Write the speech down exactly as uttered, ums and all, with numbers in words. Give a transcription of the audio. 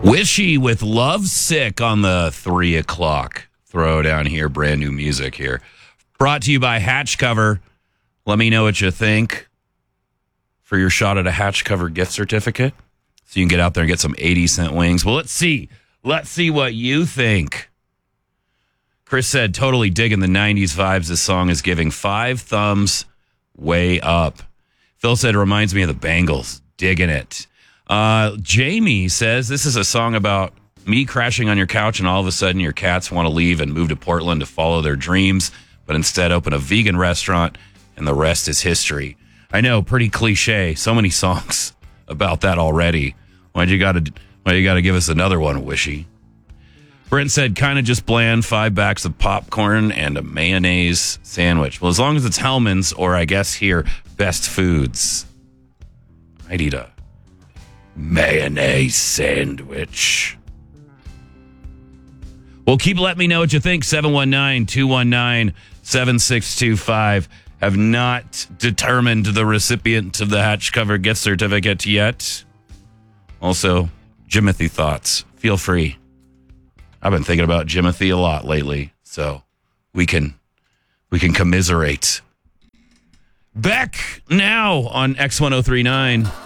Wishy with Love Sick on the three o'clock throw down here. Brand new music here. Brought to you by Hatch Cover. Let me know what you think for your shot at a Hatch Cover gift certificate. So you can get out there and get some eighty cent wings. Well, let's see. Let's see what you think. Chris said, totally digging the nineties vibes. This song is giving five thumbs way up. Phil said, reminds me of the Bangles. Digging it. Uh, Jamie says, this is a song about me crashing on your couch and all of a sudden your cats want to leave and move to Portland to follow their dreams, but instead open a vegan restaurant and the rest is history. I know, pretty cliche. So many songs about that already. Why'd you gotta, why you gotta give us another one, Wishy? Brent said, kind of just bland, five bags of popcorn and a mayonnaise sandwich. Well, as long as it's Hellman's or I guess here, Best Foods. I'd eat a mayonnaise sandwich. Well, keep letting me know what you think. seven one nine, two one nine, seven six two five. Have not determined the recipient of the Hatch Cover gift certificate yet. Also, Jimothy thoughts. Feel free. I've been thinking about Jimothy a lot lately, so we can we can commiserate. Beck now on X ten thirty-nine.